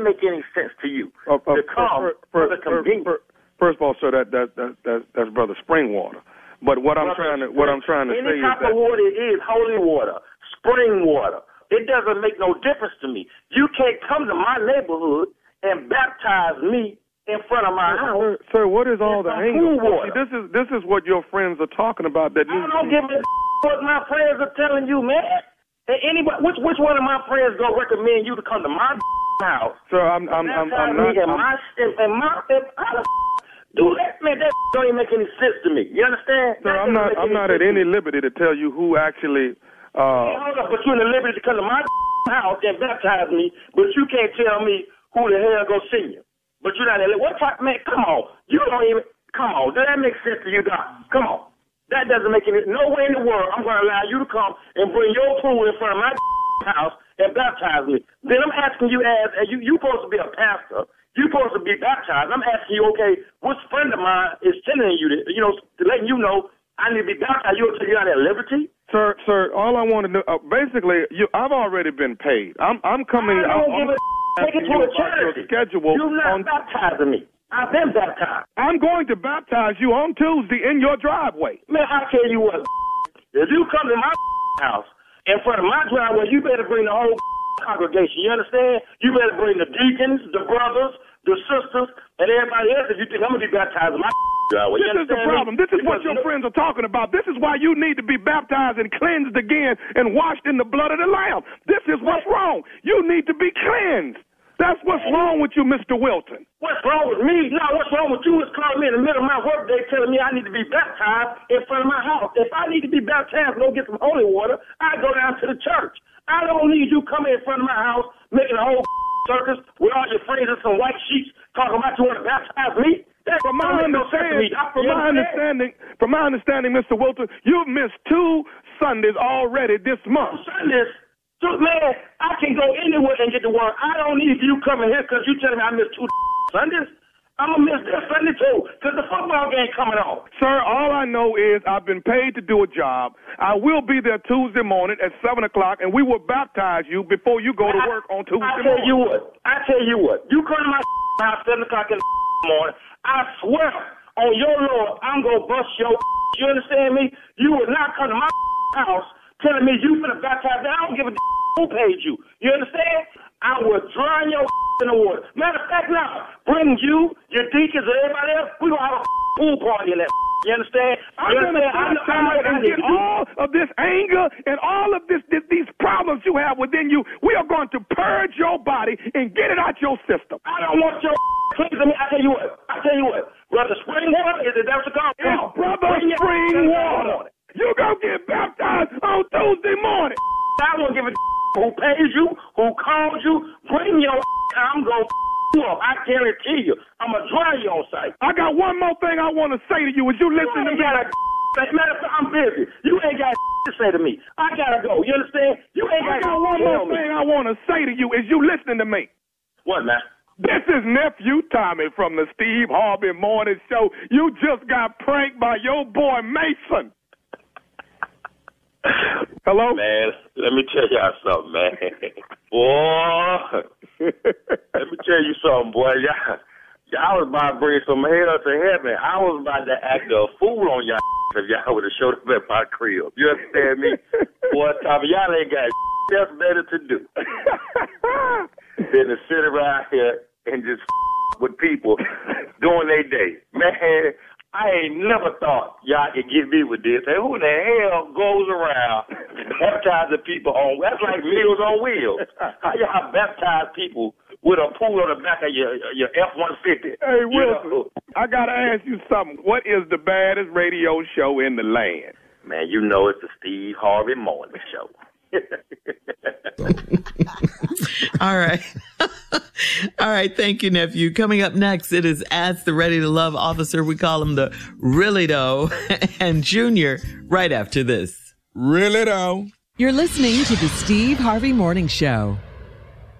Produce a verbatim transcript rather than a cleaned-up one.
make any sense to you uh, uh, to come for, for, for the convenience? For, for, first of all, sir, that that that, that that's Brother Springwater. But what I'm trying to what I'm trying to say is that any type of water it is holy water, spring water. It doesn't make no difference to me. You can't come to my neighborhood and baptize me in front of my house. Sir, sir what is all the anger? See, this is this is what your friends are talking about. That I don't give a what my friends are telling you, man. And anybody, which which one of my friends gonna recommend you to come to my house? Sir, I'm I'm I'm, I'm not. And my and my and how the do that, man? That don't even make any sense to me. You understand? Sir, I'm not I'm not at any liberty to tell you who actually. Uh, hey, hold up, but you're in the liberty to come to my house and baptize me, but you can't tell me who the hell gonna see you. But you're not in the what type, man? Come on, you don't even. Come on, does that make sense to you, Doc? Come on. That doesn't make any, no way in the world I'm going to allow you to come and bring your pool in front of my house and baptize me. Then I'm asking you as, as you, you supposed to be a pastor. You supposed to be baptized. I'm asking you, okay, which friend of mine is telling you, to, you know, to letting you know I need to be baptized. You will tell you out at liberty? Sir, sir, all I want to know, uh, basically, you, I've already been paid. I'm, I'm coming. I don't I'm, give a take it to a charity. Schedule You're not on, baptizing me. I've been baptized. I'm going to baptize you on Tuesday in your driveway. Man, I tell you what, if you come to my house in front of my driveway, you better bring the whole congregation. You understand? You better bring the deacons, the brothers, the sisters, and everybody else if you think I'm going to be baptized in my driveway. This is the problem. This is what your friends are talking about. This is why you need to be baptized and cleansed again and washed in the blood of the Lamb. This is what's wrong. You need to be cleansed. That's what's wrong with you, Mister Wilton. What's wrong with me? No, what's wrong with you is calling me in the middle of my work day telling me I need to be baptized in front of my house. If I need to be baptized and go get some holy water, I go down to the church. I don't need you coming in front of my house making a whole circus with all your friends and some white sheets talking about you want to baptize me. That from my understanding, from my understanding, from my understanding, Mister Wilton, you've missed two Sundays already this month. Sundays? So, man, I can go anywhere and get to work. I don't need you coming here because you telling me I missed two Sundays. I'm going to miss this Sunday, too, because the football game coming on. Sir, all I know is I've been paid to do a job. I will be there Tuesday morning at seven o'clock, and we will baptize you before you go to work on Tuesday morning. I tell you what. I tell you what. You come to my house seven o'clock in the morning, I swear on your Lord, I'm going to bust your You understand me? You will not come to my house telling me you finna baptize me. I don't give a who paid you. You understand? I will drown your in the water. Matter of fact, now, bring you, your deacons, and everybody else, we're going to have a pool party in that. You understand? I'm going to baptize and get all of this anger and all of this, this these problems you have within you. We are going to purge your body and get it out your system. I don't want your cleansing me. I tell you what. I tell you what. Brother Springwater, is it that's the call? It's Brother Springwater. You gonna get baptized on Tuesday morning. I don't give a who pays you, who calls you. Bring your I'm gonna you up. I guarantee you. I'm gonna dry you on sight. I got one more thing I want to say to you. Is you listening to me? Gotta, matter of fact, I'm busy. You ain't got to say to me. I gotta go. You understand? You ain't got. I got one more thing I want to say to you. Is you listening to me? What, man? This is Nephew Tommy from the Steve Harvey Morning Show. You just got pranked by your boy Mason. Hello? Man, let me tell y'all something, man. Boy, let me tell you something, boy. Y'all, y'all was about to bring some hell to heaven. I was about to act a fool on y'all if y'all would have showed up at my crib. You understand me? Boy, Tommy, y'all ain't got else better to do than to sit around here and just with people doing their day. Man, I ain't never thought y'all could get me with this. And who the hell goes around baptizing people on, that's like Meals on Wheels. How y'all baptize people with a pool on the back of your your F one fifty? Hey, Wilson, you know? I got to ask you something. What is the baddest radio show in the land? Man, you know it's the Steve Harvey Morning Show. All right. All right. Thank you, nephew. Coming up next, it is Ask the Ready to Love officer. We call him the Really Though, and Junior right after this. Really Though. You're listening to the Steve Harvey Morning Show.